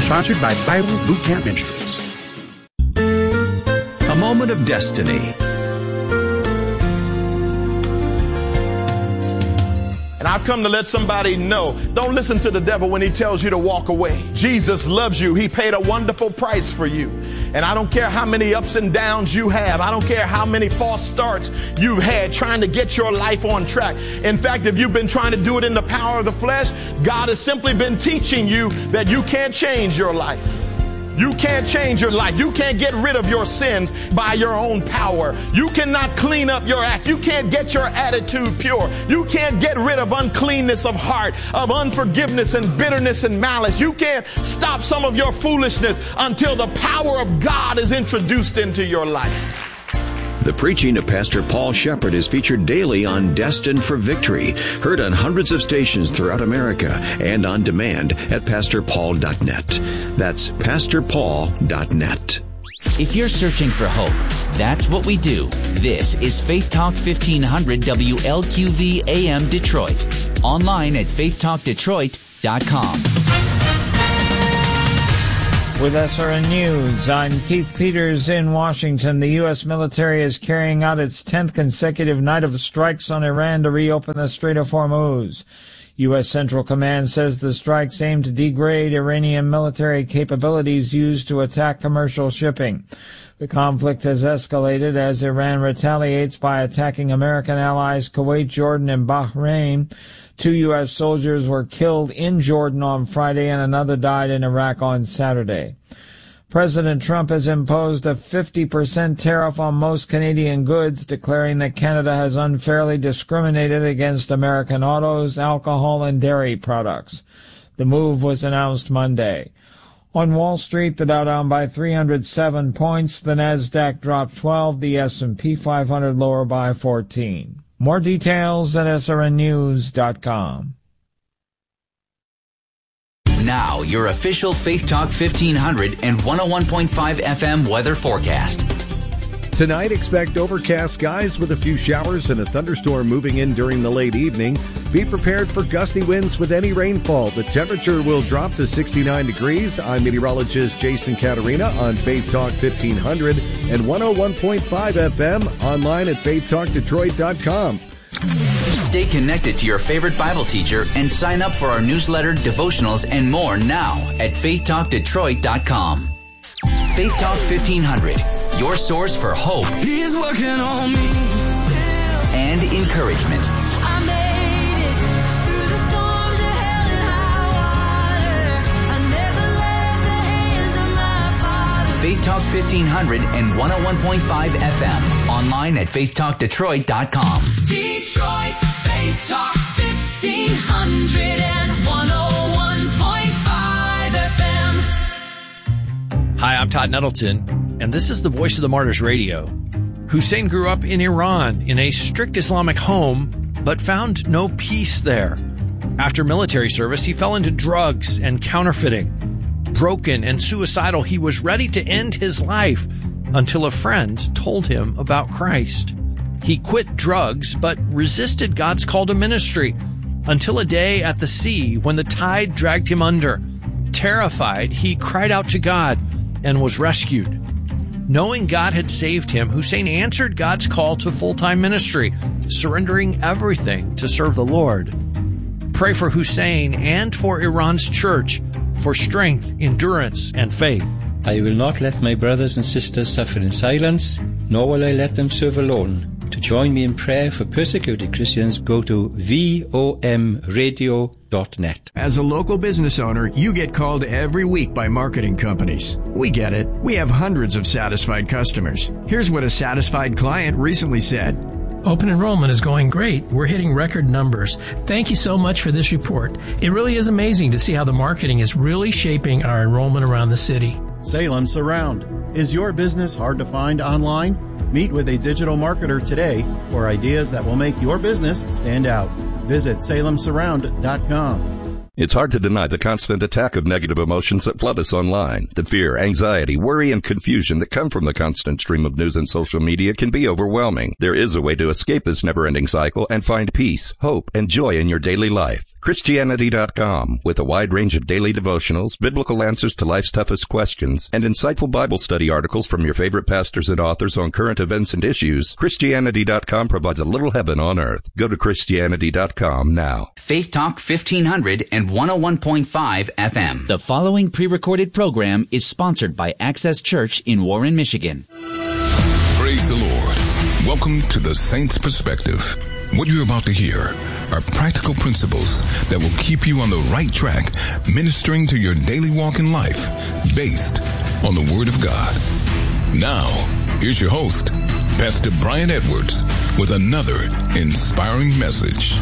Sponsored by Bible Boot Camp Ministries. A moment of destiny. And I've come to let somebody know, don't listen to the devil when he tells you to walk away. Jesus loves you. He paid a wonderful price for you. And I don't care how many ups and downs you have. I don't care how many false starts you've had trying to get your life on track. In fact, if you've been trying to do it in the power of the flesh, God has simply been teaching you that you can't change your life. You can't change your life. You can't get rid of your sins by your own power. You cannot clean up your act. You can't get your attitude pure. You can't get rid of uncleanness of heart, of unforgiveness and bitterness and malice. You can't stop some of your foolishness until the power of God is introduced into your life. The preaching of Pastor Paul Shepherd is featured daily on Destined for Victory, heard on hundreds of stations throughout America and on demand at PastorPaul.net. That's PastorPaul.net. If you're searching for hope, that's what we do. This is Faith Talk 1500 WLQV AM Detroit. Online at faithtalkdetroit.com. With SRN News, I'm Keith Peters in Washington. The U.S. military is carrying out its 10th consecutive night of strikes on Iran to reopen the Strait of Hormuz. U.S. Central Command says the strikes aim to degrade Iranian military capabilities used to attack commercial shipping. The conflict has escalated as Iran retaliates by attacking American allies Kuwait, Jordan, and Bahrain. 2 U.S. soldiers were killed in Jordan on Friday and another died in Iraq on Saturday. President Trump has imposed a 50% tariff on most Canadian goods, declaring that Canada has unfairly discriminated against American autos, alcohol, and dairy products. The move was announced Monday. On Wall Street, the Dow down by 307 points, the Nasdaq dropped 12, the S&P 500 lower by 14. More details at srnnews.com. Now, your official Faith Talk 1500 and 101.5 FM weather forecast. Tonight, expect overcast skies with a few showers and a thunderstorm moving in during the late evening. Be prepared for gusty winds with any rainfall. The temperature will drop to 69 degrees. I'm meteorologist Jason Caterina on Faith Talk 1500 and 101.5 FM, online at faithtalkdetroit.com. Stay connected to your favorite Bible teacher and sign up for our newsletter, devotionals, and more now at faithtalkdetroit.com. Faith Talk 1500, your source for hope. He's working on me and encouragement. I made it through the storms of hell and high water. I never left the hands of my Father. Faith Talk 1500 and 101.5 FM. Online at faithtalkdetroit.com. Detroit's Faith Talk 1500 and 101.5 FM. Hi, I'm Todd Nettleton, and this is the Voice of the Martyrs Radio. Hussein grew up in Iran in a strict Islamic home, but found no peace there. After military service, he fell into drugs and counterfeiting. Broken and suicidal, he was ready to end his life until a friend told him about Christ. He quit drugs, but resisted God's call to ministry until a day at the sea when the tide dragged him under. Terrified, he cried out to God and was rescued. Knowing God had saved him, Hussein answered God's call to full-time ministry, surrendering everything to serve the Lord. Pray for Hussein and for Iran's church for strength, endurance, and faith. I will not let my brothers and sisters suffer in silence, nor will I let them serve alone. To join me in prayer for persecuted Christians, go to vomradio.net. As a local business owner, you get called every week by marketing companies. We get it. We have hundreds of satisfied customers. Here's what a satisfied client recently said. Open enrollment is going great. We're hitting record numbers. Thank you so much for this report. It really is amazing to see how the marketing is really shaping our enrollment around the city. Salem Surround. Is your business hard to find online? Meet with a digital marketer today for ideas that will make your business stand out. Visit salemsurround.com. It's hard to deny the constant attack of negative emotions that flood us online. The fear, anxiety, worry, and confusion that come from the constant stream of news and social media can be overwhelming. There is a way to escape this never-ending cycle and find peace, hope, and joy in your daily life. Christianity.com, with a wide range of daily devotionals, biblical answers to life's toughest questions, and insightful Bible study articles from your favorite pastors and authors on current events and issues, Christianity.com provides a little heaven on earth. Go to Christianity.com now. Faith Talk 1500 and 101.5 FM. The following pre-recorded program is sponsored by Access Church in Warren, Michigan. Praise the Lord. Welcome to the Saints Perspective. What you're about to hear are practical principles that will keep you on the right track, ministering to your daily walk in life, based on the Word of God. Now, here's your host, Pastor Brian Edwards, with another inspiring message.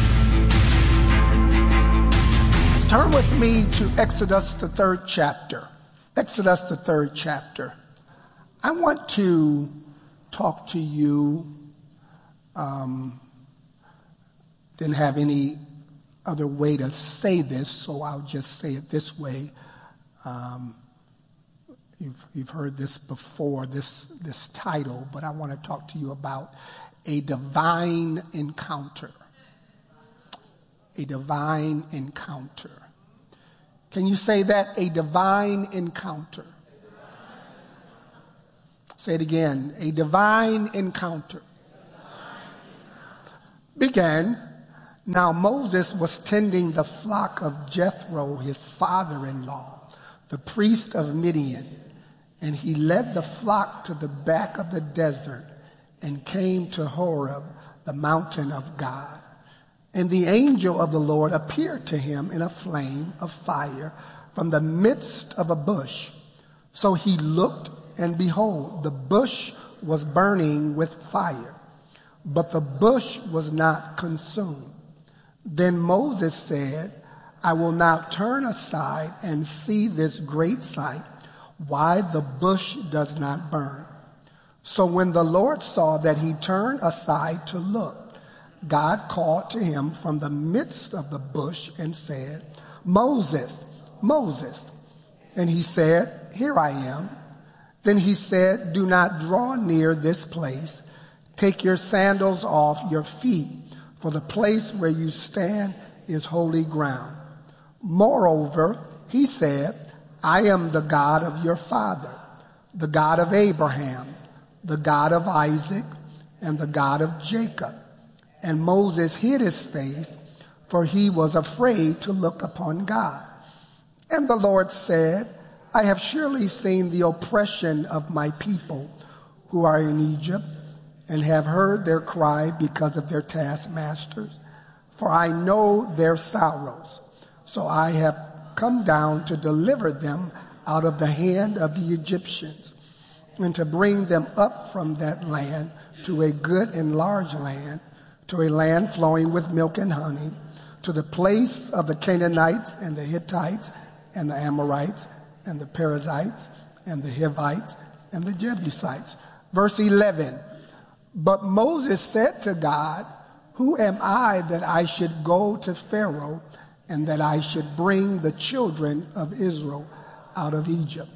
Turn with me to Exodus, the 3rd chapter. Exodus, the 3rd chapter. I want to talk to you. Didn't have any other way to say this, so I'll just say it this way. You've heard this before, this title, but I want to talk to you about a divine encounter. A divine encounter. Can you say that? A divine encounter. Say it again. A divine encounter. Began. Now Moses was tending the flock of Jethro, his father-in-law, the priest of Midian, and he led the flock to the back of the desert and came to Horeb, the mountain of God. And the angel of the Lord appeared to him in a flame of fire from the midst of a bush. So he looked, and behold, the bush was burning with fire, but the bush was not consumed. Then Moses said, I will now turn aside and see this great sight, why the bush does not burn. So when the Lord saw that he turned aside to look, God called to him from the midst of the bush and said, Moses, Moses. And he said, Here I am. Then he said, Do not draw near this place. Take your sandals off your feet, for the place where you stand is holy ground. Moreover, he said, I am the God of your father, the God of Abraham, the God of Isaac, and the God of Jacob. And Moses hid his face, for he was afraid to look upon God. And the Lord said, I have surely seen the oppression of my people who are in Egypt, and have heard their cry because of their taskmasters. For I know their sorrows. So I have come down to deliver them out of the hand of the Egyptians, and to bring them up from that land to a good and large land, to a land flowing with milk and honey, to the place of the Canaanites and the Hittites and the Amorites and the Perizzites and the Hivites and the Jebusites. Verse 11, but Moses said to God, who am I that I should go to Pharaoh and that I should bring the children of Israel out of Egypt?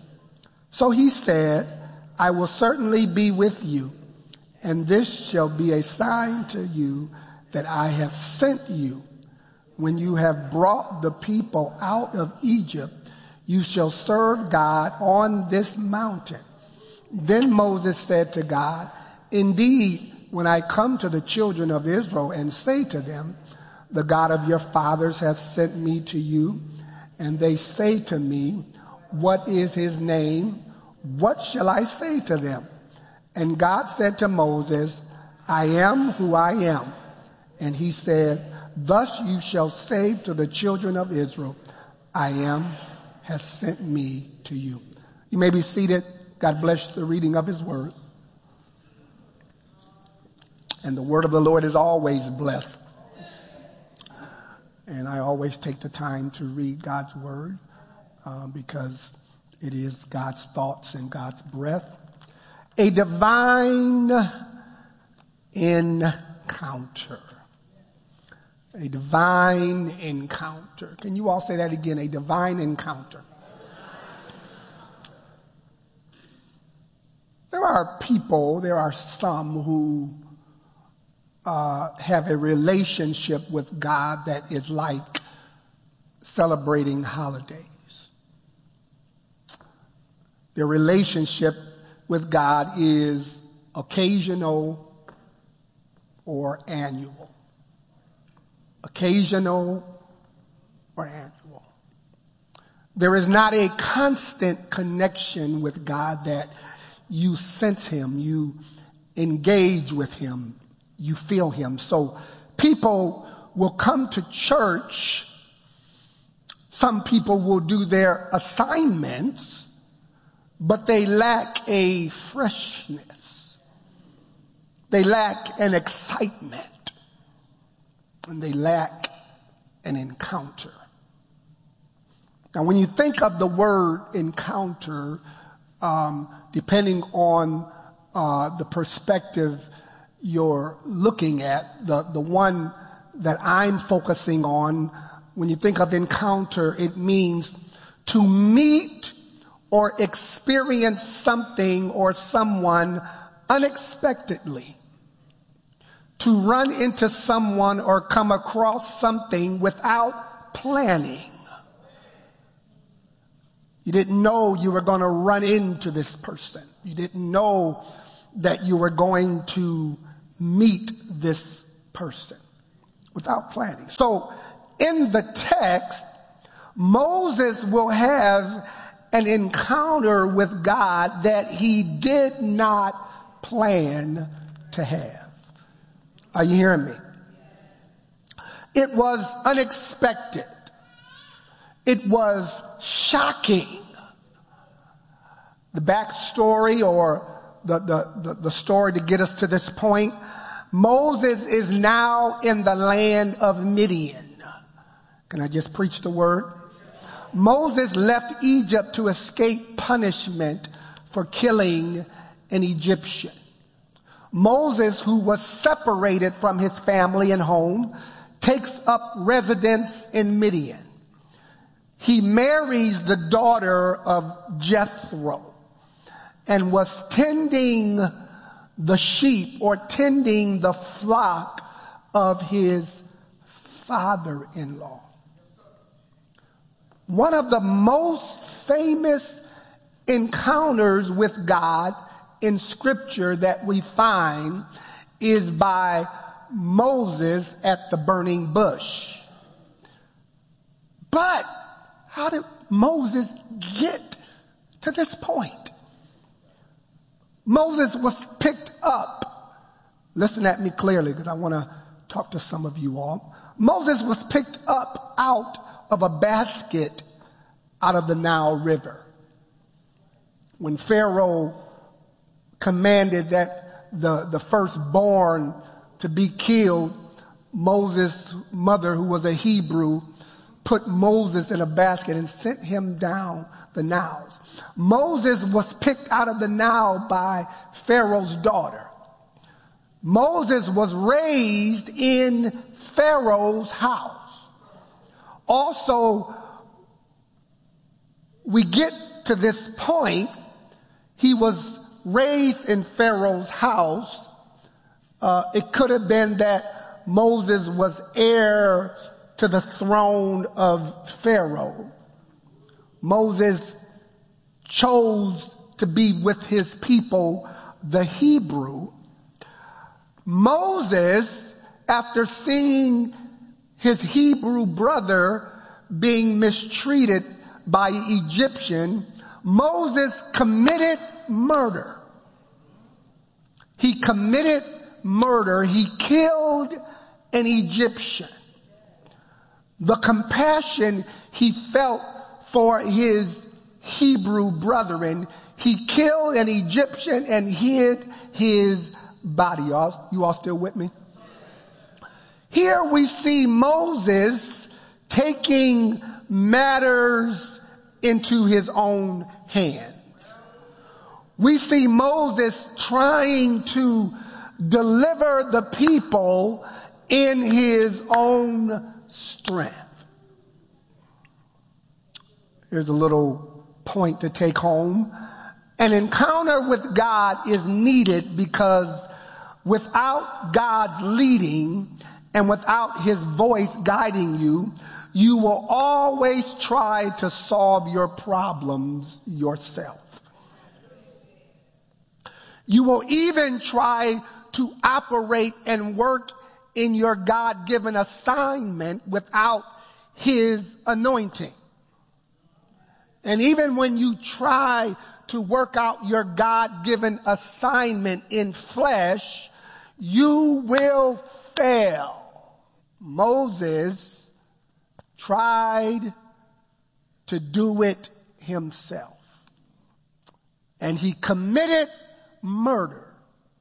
So he said, I will certainly be with you, and this shall be a sign to you that I have sent you. When you have brought the people out of Egypt, you shall serve God on this mountain. Then Moses said to God, indeed, when I come to the children of Israel and say to them, the God of your fathers has sent me to you, and they say to me, what is his name? What shall I say to them? And God said to Moses, I am who I am. And he said, thus you shall say to the children of Israel, I am has sent me to you. You may be seated. God bless the reading of his word. And the word of the Lord is always blessed. And I always take the time to read God's word because it is God's thoughts and God's breath. A divine encounter. A divine encounter. Can you all say that again? A divine encounter. There are some who have a relationship with God that is like celebrating holidays. Their relationship with God is occasional or annual. Occasional or annual. There is not a constant connection with God that you sense him, you engage with him, you feel him. So people will come to church. Some people will do their assignments, but they lack a freshness. They lack an excitement. And they lack an encounter. Now, when you think of the word encounter, depending on the perspective you're looking at, the one that I'm focusing on, when you think of encounter, it means to meet or experience something or someone unexpectedly. To run into someone or come across something without planning. You didn't know you were going to run into this person. You didn't know that you were going to meet this person without planning. So in the text, Moses will have an encounter with God that he did not plan to have. Are you hearing me? It was unexpected. It was shocking. The backstory or the story to get us to this point, Moses is now in the land of Midian. Can I just preach the word? Moses left Egypt to escape punishment for killing an Egyptian. Moses, who was separated from his family and home, takes up residence in Midian. He marries the daughter of Jethro and was tending the sheep or tending the flock of his father-in-law. One of the most famous encounters with God in scripture that we find is by Moses at the burning bush. But how did Moses get to this point? Moses was picked up. Listen at me clearly because I want to talk to some of you all. Moses was picked up out of a basket out of the Nile River. When Pharaoh commanded that the firstborn to be killed, Moses' mother, who was a Hebrew, put Moses in a basket and sent him down the Nile. Moses was picked out of the Nile by Pharaoh's daughter. Moses was raised in Pharaoh's house. Also, we get to this point, he was raised in Pharaoh's house. It could have been that Moses was heir to the throne of Pharaoh. Moses chose to be with his people, the Hebrew. Moses, after seeing his Hebrew brother being mistreated by an Egyptian, Moses committed murder. He committed murder. He killed an Egyptian. The compassion he felt for his Hebrew brethren, he killed an Egyptian and hid his body. You all still with me? Here we see Moses taking matters into his own hands. We see Moses trying to deliver the people in his own strength. Here's a little point to take home. An encounter with God is needed because without God's leading and without his voice guiding you, you will always try to solve your problems yourself. You will even try to operate and work in your God-given assignment without his anointing. And even when you try to work out your God-given assignment in flesh, you will fail. Moses tried to do it himself, and he committed murder.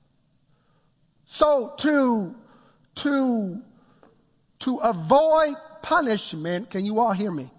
So to avoid punishment, can you all hear me?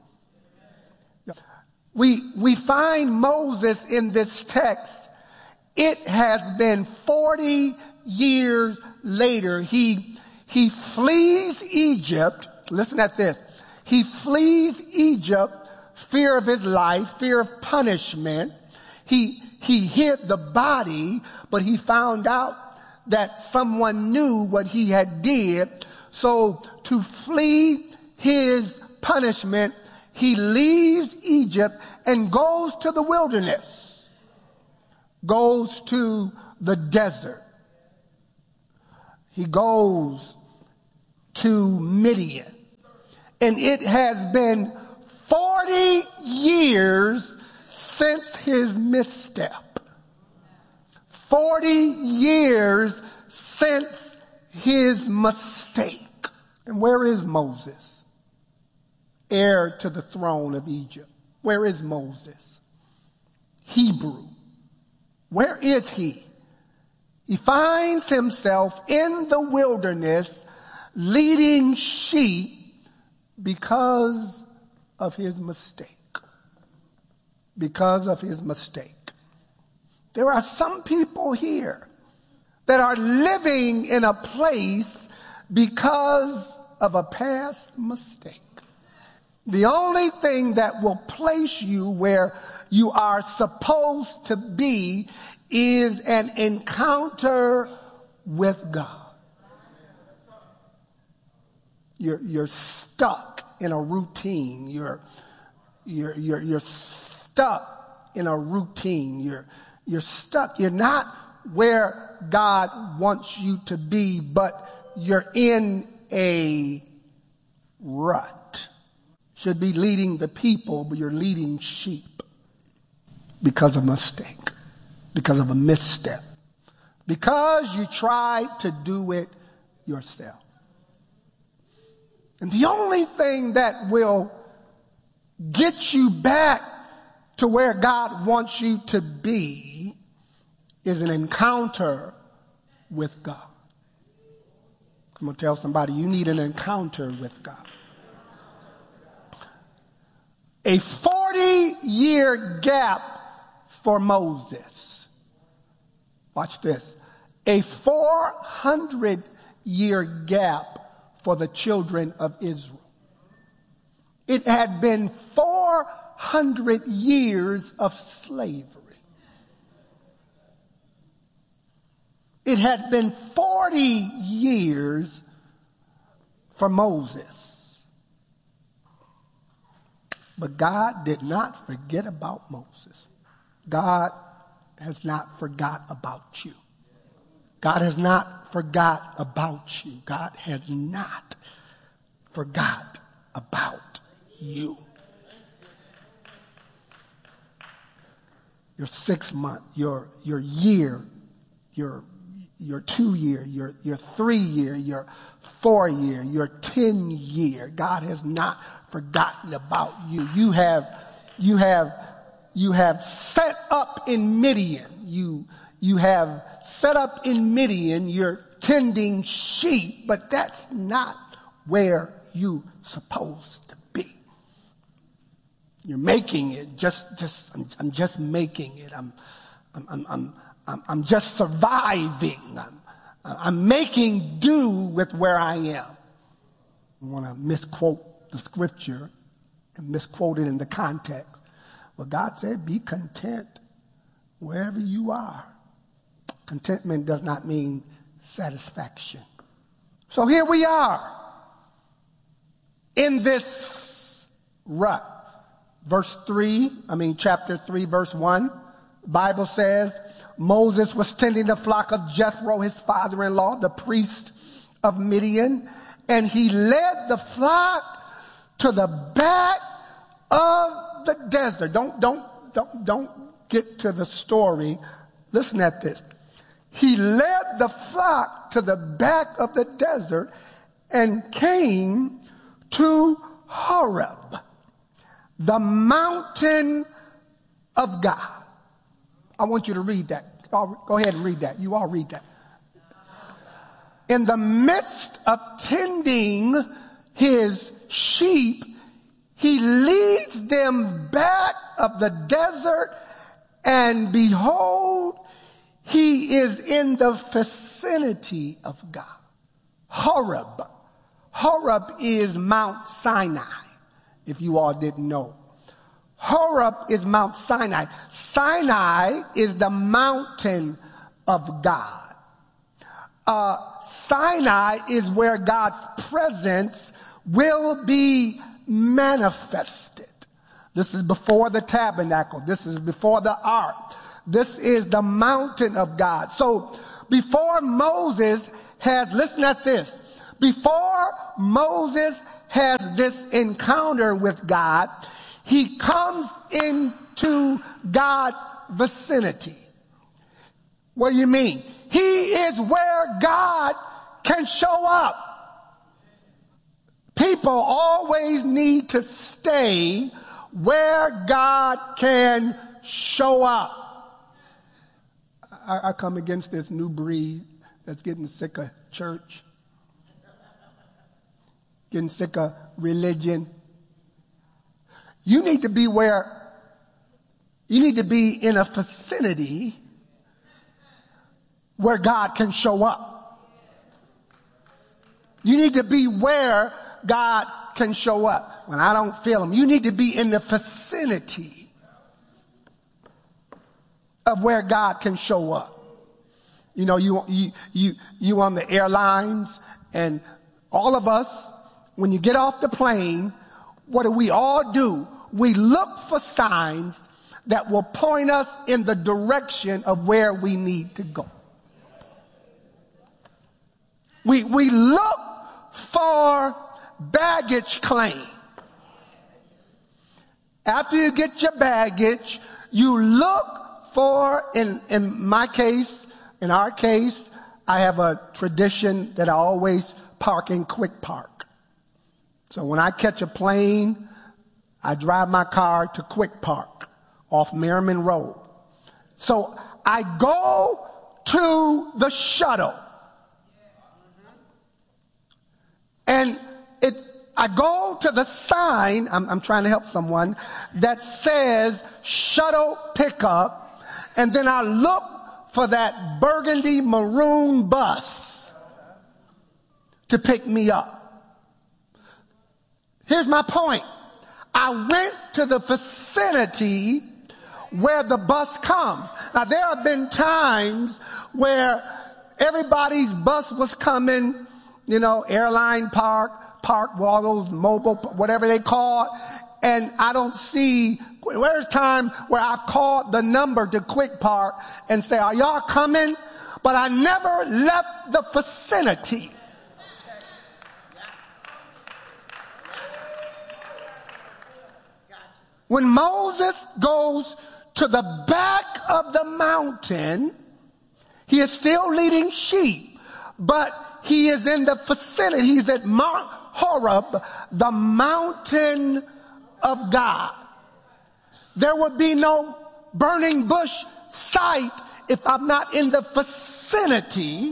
We find Moses in this text. It has been 40 years later. He flees Egypt. Listen at this. He flees Egypt, fear of his life, fear of punishment. He hid the body, but he found out that someone knew what he had did. So to flee his punishment, he leaves Egypt and goes to the wilderness, goes to the desert. He goes to Midian. And it has been 40 years since his misstep. 40 years since his mistake. And where is Moses? Heir to the throne of Egypt. Where is Moses? Hebrew. Where is he? He finds himself in the wilderness leading sheep because of his mistake. Because of his mistake. There are some people here that are living in a place because of a past mistake. The only thing that will place you where you are supposed to be is an encounter with God. You're stuck in a routine. You're stuck in a routine. You're stuck. You're not where God wants you to be, but you're in a rut. Should be leading the people, but you're leading sheep because of a mistake, because of a misstep, because you tried to do it yourself. And the only thing that will get you back to where God wants you to be is an encounter with God. I'm going to tell somebody, you need an encounter with God. A 40-year gap for Moses. Watch this. A 400-year gap for the children of Israel. It had been 400 years of slavery. It had been 40 years for Moses. But God did not forget about Moses. God has not forgot about you. God has not forgot about you. God has not forgot about you. Your 6 month, your year, your 2 year, your 3 year, your 4 year, your 10 year. God has not forgotten about you. You have set up in Midian. You have set up in Midian. You're tending sheep, but that's not where you're supposed to be. You're making it. I'm just making it. I'm just surviving. I'm making do with where I am. I want to misquote the scripture and misquote it in the context. Well, God said, be content wherever you are. Contentment does not mean satisfaction. So here we are in this rut. Chapter 3, verse 1. The Bible says, Moses was tending the flock of Jethro, his father-in-law, the priest of Midian, and he led the flock to the back of the desert. Don't get to the story. Listen at this. He led the flock to the back of the desert and came to Horeb, the mountain of God. I want you to read that. Go ahead and read that. You all read that. In the midst of tending his sheep, he leads them back of the desert, and behold, he is in the vicinity of God. Horeb. Horeb is Mount Sinai, if you all didn't know. Horeb is Mount Sinai. Sinai is the mountain of God. Sinai is where God's presence will be manifested. This is before the tabernacle. This is before the ark. This is the mountain of God. So before Moses has, listen at this, before Moses has this encounter with God, he comes into God's vicinity. What do you mean? He is where God can show up. People always need to stay where God can show up. I come against this new breed that's getting sick of church, getting sick of religion. You need to be in a vicinity where God can show up. You need to be where God can show up. When I don't feel him, you need to be in the vicinity of where God can show up. You know, you on the airlines, and all of us, when you get off the plane, what do we all do? We look for signs that will point us in the direction of where we need to go. We look for baggage claim. After you get your baggage, you look for, in my case, in our case, I have a tradition that I always park in Quick Park. So when I catch a plane, I drive my car to Quick Park off Merriman Road. So I go to the shuttle. And I go to the sign, I'm trying to help someone, that says shuttle pickup, and then I look for that burgundy maroon bus to pick me up. Here's my point. I went to the vicinity where the bus comes. Now, there have been times where everybody's bus was coming, you know, airline park, all those mobile, whatever they call it, and I don't see, where's time where I've called the number to Quick Park and say, are y'all coming? But I never left the vicinity. When Moses goes to the back of the mountain, he is still leading sheep, but he is in the vicinity. He's at Mount Horeb, the mountain of God. There would be no burning bush sight if I'm not in the vicinity.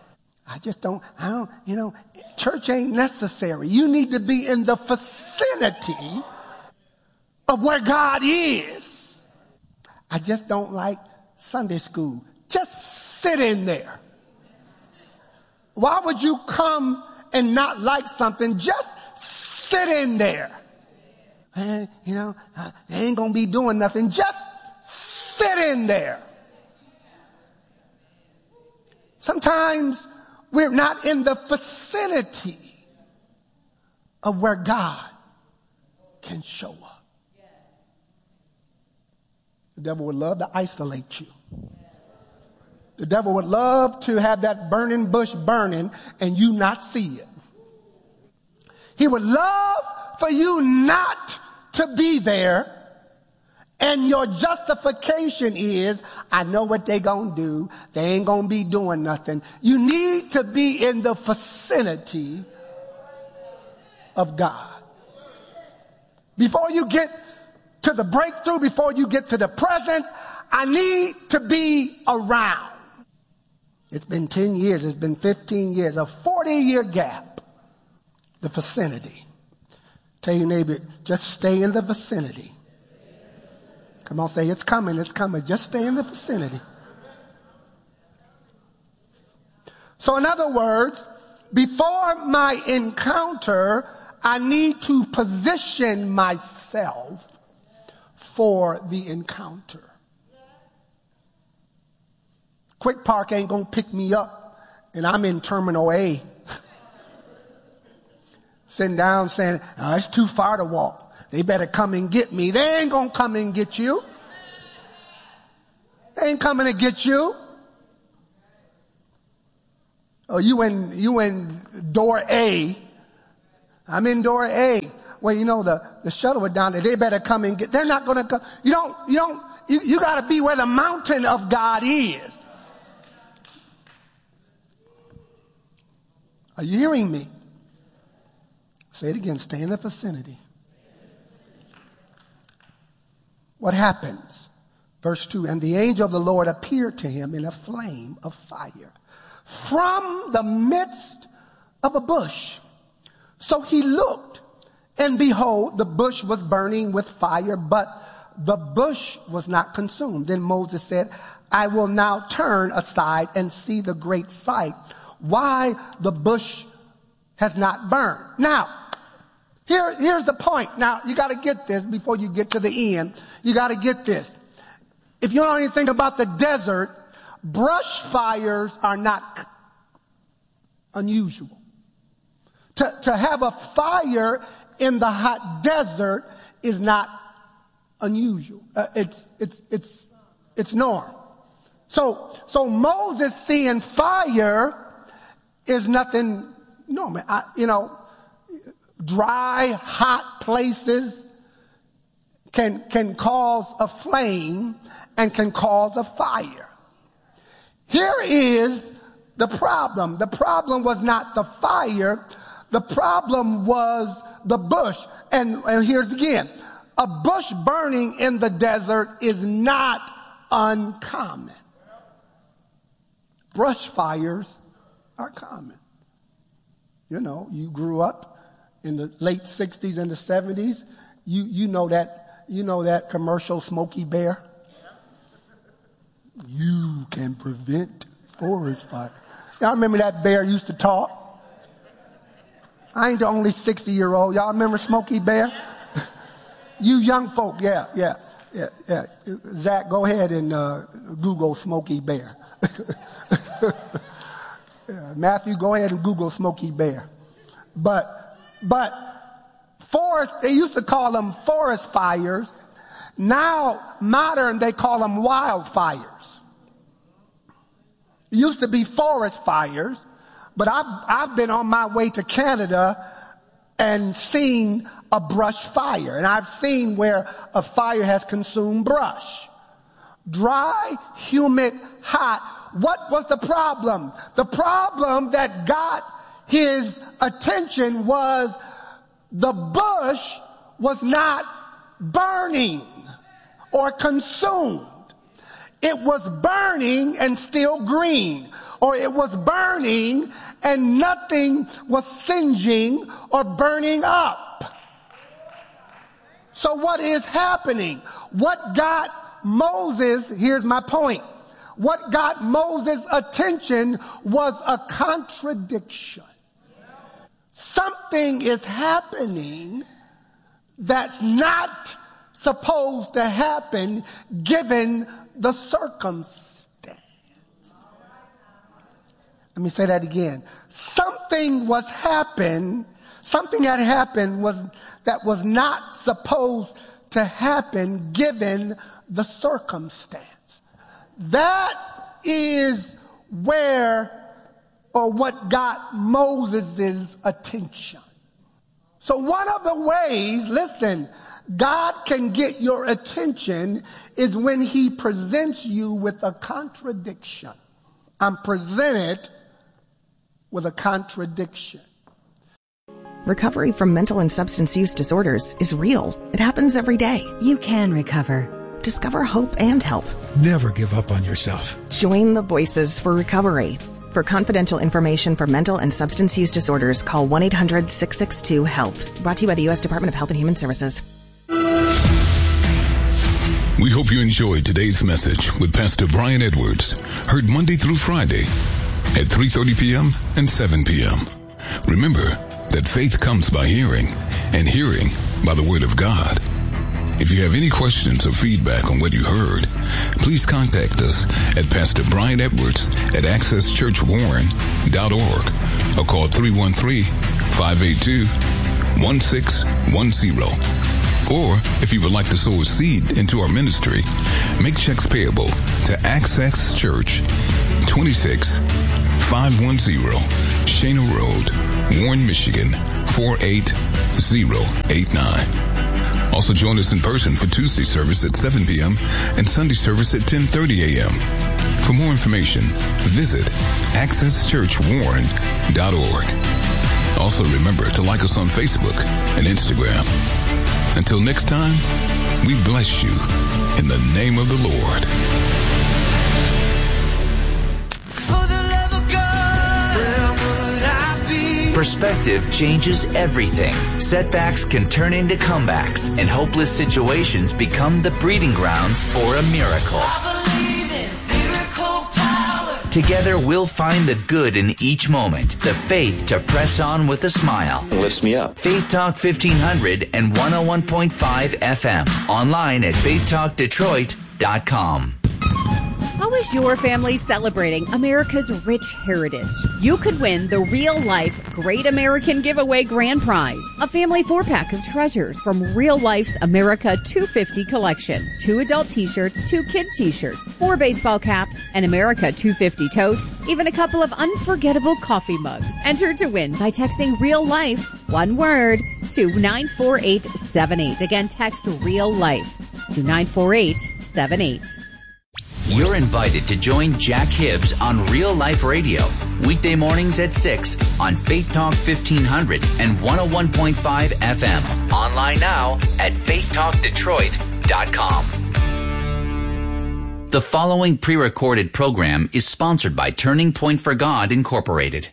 Church ain't necessary. You need to be in the vicinity of where God is. I just don't like Sunday school. Just sit in there. Why would you come and not like something? Just sit in there. They ain't going to be doing nothing. Just sit in there. Sometimes we're not in the vicinity of where God can show up. The devil would love to isolate you. The devil would love to have that burning bush burning and you not see it. He would love for you not to be there, and your justification is, I know what they gonna do. They ain't gonna be doing nothing. You need to be in the vicinity of God. Before you get to the breakthrough, before you get to the presence, I need to be around. It's been 10 years, it's been 15 years, a 40-year gap. The vicinity. Tell your neighbor, just stay in the vicinity. Come on, say, it's coming, it's coming. Just stay in the vicinity. So in other words, before my encounter, I need to position myself for the encounter. Quick Park ain't gonna pick me up and I'm in Terminal A. Sitting down saying, oh, it's too far to walk. They better come and get me. They ain't gonna come and get you. They ain't coming to get you. Oh, you in door A. I'm in door A. Well, the shuttle was down there. They better come and get. They're not gonna come. You gotta be where the mountain of God is. Are you hearing me? Say it again. Stay in the vicinity. What happens? Verse 2, and the angel of the Lord appeared to him in a flame of fire from the midst of a bush. So he looked, and behold, the bush was burning with fire, but the bush was not consumed. Then Moses said, I will now turn aside and see the great sight, why the bush has not burned. Now, here's the point. Now, you got to get this before you get to the end. You got to get this. If you know anything about the desert, brush fires are not unusual. To have a fire in the hot desert is not unusual. It's norm. So Moses seeing fire is nothing normal. Dry, hot places can cause a flame and can cause a fire. Here is the problem. The problem was not the fire. The problem was the bush. And here's again. A bush burning in the desert is not uncommon. Brush fires are common. You grew up in the late 60s and the 70s. You know that commercial Smokey Bear. You can prevent forest fire. Y'all remember that bear used to talk? I ain't the only 60-year-old. Y'all remember Smokey Bear? You young folk, yeah. Zach, go ahead and Google Smokey Bear. Matthew, go ahead and Google Smokey Bear. But forest, they used to call them forest fires. Now, modern, they call them wildfires. It used to be forest fires, but I've been on my way to Canada and seen a brush fire. And I've seen where a fire has consumed brush. Dry, humid, hot. What was the problem? The problem that got his attention was the bush was not burning or consumed. It was burning and still green, or it was burning and nothing was singeing or burning up. So what is happening? What got Moses, here's my point. what got Moses' attention was a contradiction. Something is happening that's not supposed to happen given the circumstance. Let me say that again. Something had happened that was not supposed to happen given the circumstance. That is what got Moses' attention. So one of the ways, listen, God can get your attention is when he presents you with a contradiction. I'm presented with a contradiction. Recovery from mental and substance use disorders is real. It happens every day. You can recover. Discover hope and help. Never give up on yourself. Join the Voices for Recovery. For confidential information for mental and substance use disorders, call 1-800-662-HELP. Brought to you by the U.S. Department of Health and Human Services. We hope you enjoyed today's message with Pastor Brian Edwards, heard Monday through Friday at 3:30 p.m. and 7 p.m. Remember that faith comes by hearing, and hearing by the Word of God. If you have any questions or feedback on what you heard, please contact us at Pastor Brian Edwards at accesschurchwarren.org or call 313-582-1610. Or, if you would like to sow a seed into our ministry, make checks payable to Access Church, 26510 Shana Road, Warren, Michigan, 48089. Also join us in person for Tuesday service at 7 p.m. and Sunday service at 10:30 a.m. For more information, visit accesschurchwarren.org. Also remember to like us on Facebook and Instagram. Until next time, we bless you in the name of the Lord. Perspective changes everything. Setbacks can turn into comebacks, and hopeless situations become the breeding grounds for a miracle. I believe in miracle power. Together, we'll find the good in each moment, the faith to press on with a smile. It lifts me up. Faith Talk 1500 and 101.5 FM. Online at faithtalkdetroit.com. How is your family celebrating America's rich heritage? You could win the Real Life Great American Giveaway Grand Prize, a family 4-pack of treasures from Real Life's America 250 collection. 2 adult t-shirts, 2 kid t-shirts, 4 baseball caps, an America 250 tote, even a couple of unforgettable coffee mugs. Enter to win by texting Real Life, one word, to 94878. Again, text Real Life to 94878. You're invited to join Jack Hibbs on Real Life Radio, weekday mornings at 6 on Faith Talk 1500 and 101.5 FM. Online now at faithtalkdetroit.com. The following pre-recorded program is sponsored by Turning Point for God, Incorporated.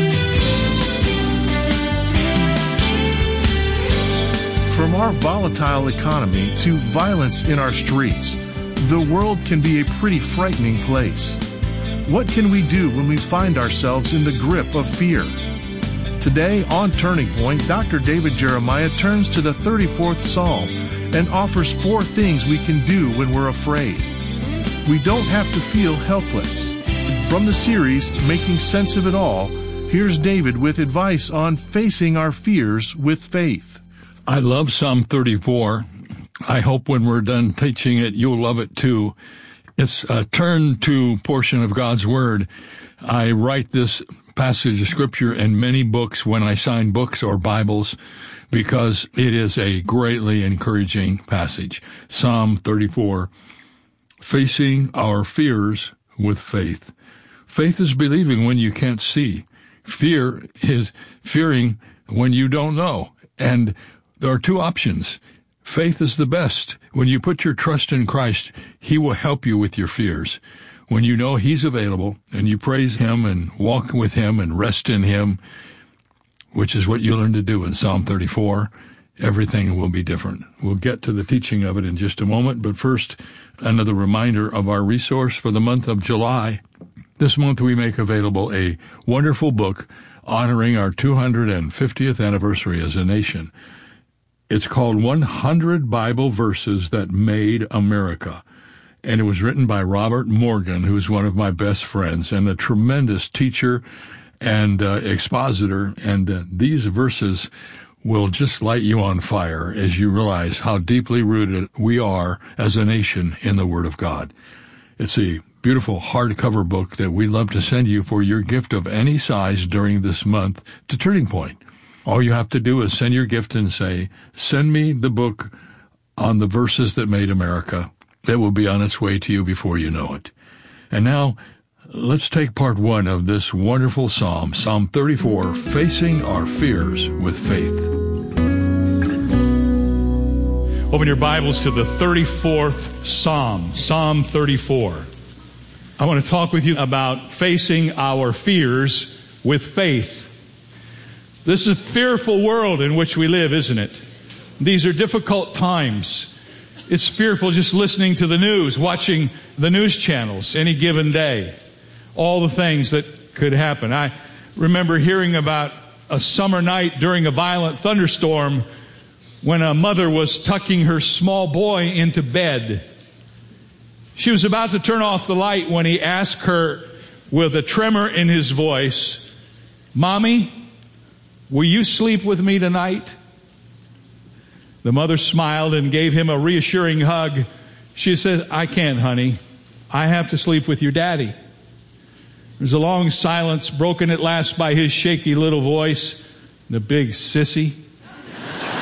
From our volatile economy to violence in our streets, the world can be a pretty frightening place. What can we do when we find ourselves in the grip of fear? Today on Turning Point, Dr. David Jeremiah turns to the 34th Psalm and offers 4 things we can do when we're afraid. We don't have to feel helpless. From the series, Making Sense of It All, here's David with advice on facing our fears with faith. I love Psalm 34. I hope when we're done teaching it, you'll love it too. It's a turn to portion of God's Word. I write this passage of Scripture in many books when I sign books or Bibles because it is a greatly encouraging passage. Psalm 34, facing our fears with faith. Faith is believing when you can't see. Fear is fearing when you don't know. And there are 2 options. Faith is the best. When you put your trust in Christ, He will help you with your fears. When you know He's available and you praise Him and walk with Him and rest in Him, which is what you learn to do in Psalm 34, everything will be different. We'll get to the teaching of it in just a moment, but first, another reminder of our resource for the month of July. This month we make available a wonderful book honoring our 250th anniversary as a nation. It's called 100 Bible Verses That Made America, and it was written by Robert Morgan, who's one of my best friends and a tremendous teacher and expositor, and these verses will just light you on fire as you realize how deeply rooted we are as a nation in the Word of God. It's a beautiful hardcover book that we'd love to send you for your gift of any size during this month to Turning Point. All you have to do is send your gift and say, send me the book on the verses that made America. It will be on its way to you before you know it. And now, let's take part one of this wonderful psalm, Psalm 34, Facing Our Fears with Faith. Open your Bibles to the 34th Psalm, Psalm 34. I want to talk with you about facing our fears with faith. This is a fearful world in which we live, isn't it? These are difficult times. It's fearful just listening to the news, watching the news channels any given day. All the things that could happen. I remember hearing about a summer night during a violent thunderstorm when a mother was tucking her small boy into bed. She was about to turn off the light when he asked her with a tremor in his voice, "Mommy, will you sleep with me tonight?" The mother smiled and gave him a reassuring hug. She said, "I can't, honey. I have to sleep with your daddy." There was a long silence, broken at last by his shaky little voice, the big sissy.